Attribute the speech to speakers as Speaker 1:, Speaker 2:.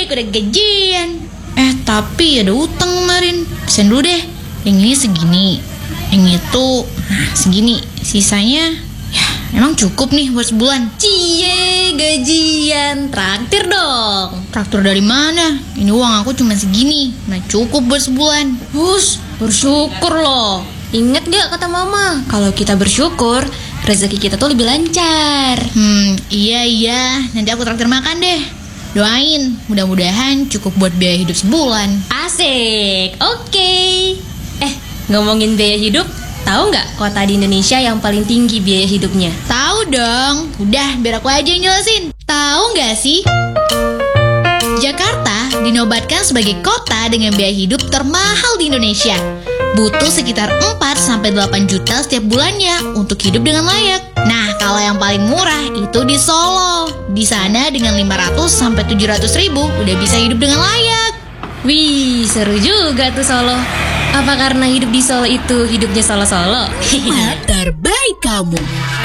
Speaker 1: asik, udah gajian. Tapi ada utang kemarin. Pesen dulu deh. Yang ini segini, yang itu segini. Sisanya ya emang cukup nih buat sebulan.
Speaker 2: Cie, gajian, traktir dong.
Speaker 1: Traktor dari mana? Ini uang aku cuma segini, nah cukup buat sebulan.
Speaker 2: Hus, bersyukur loh. Ingat gak kata mama, kalau kita bersyukur, rezeki kita tuh lebih lancar.
Speaker 1: Iya, nanti aku traktir makan deh. Doain, mudah-mudahan cukup buat biaya hidup sebulan.
Speaker 2: Asik, oke. Ngomongin biaya hidup, tahu nggak kota di Indonesia yang paling tinggi biaya hidupnya?
Speaker 1: Tahu dong, udah biar aku aja yang jelasin. Tahu nggak sih? Jakarta dinobatkan sebagai kota dengan biaya hidup termahal di Indonesia. Butuh sekitar 4-8 juta setiap bulannya untuk hidup dengan layak. Nah, kalau yang paling murah itu di Solo. Di sana dengan 500-700 ribu udah bisa hidup dengan layak.
Speaker 2: Wih, seru juga tuh Solo. Apa karena hidup di Solo itu hidupnya Solo-Solo?
Speaker 3: Terbaik kamu.